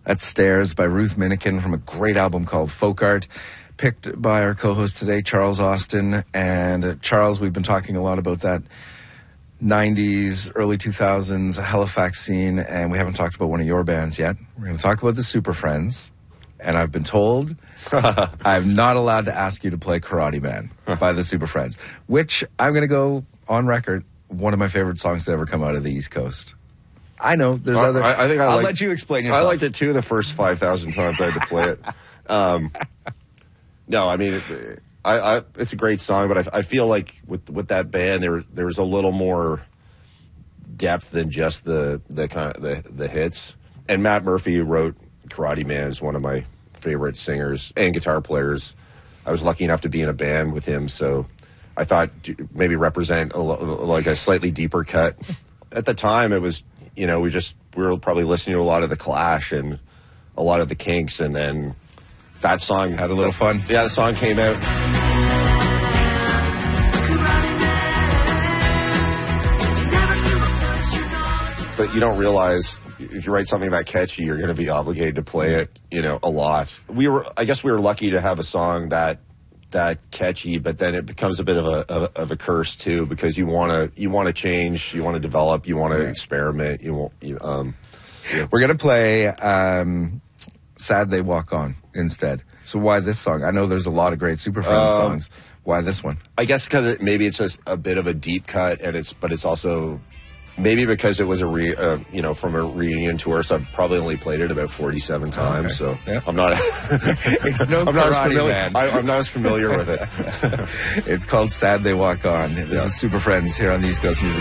That's Stairs by Ruth Minikin from a great album called Folk Art, picked by our co-host today, Charles Austin. And Charles, we've been talking a lot about that 90s, early 2000s Halifax scene, and we haven't talked about one of your bands yet. We're going to talk about the Super Friends, and I've been told I'm not allowed to ask you to play Karate Man by the Super Friends, which I'm going to go on record, one of my favorite songs to ever come out of the East Coast. I know there's other. I'll let you explain yourself. I liked it too the first 5,000 times I had to play it. No, I mean, it's a great song, but I feel like with that band, there was a little more depth than just the hits. And Matt Murphy, who wrote Karate Man, is one of my favorite singers and guitar players. I was lucky enough to be in a band with him, so I thought maybe represent like a slightly deeper cut. At the time, it was, we were probably listening to a lot of The Clash and a lot of the Kinks, and then that song had a little fun. Yeah, the song came out. But you don't realize if you write something that catchy, you're going to be obligated to play it, a lot. I guess we were lucky to have a song that catchy, but then it becomes a bit of a curse too, because you want to change, you want to develop, you want to experiment. We're going to play Sad They Walk On instead. So why this song? I know there's a lot of great Super Friends songs. Why this one? I guess because maybe it's just a bit of a deep cut, but it's also maybe because it was from a reunion tour. So I've probably only played it about 47 times. Okay. So yeah. I'm not. It's no Karate Man. I'm not as familiar with it. It's called Sad They Walk On. This is Super Friends here on the East Coast Music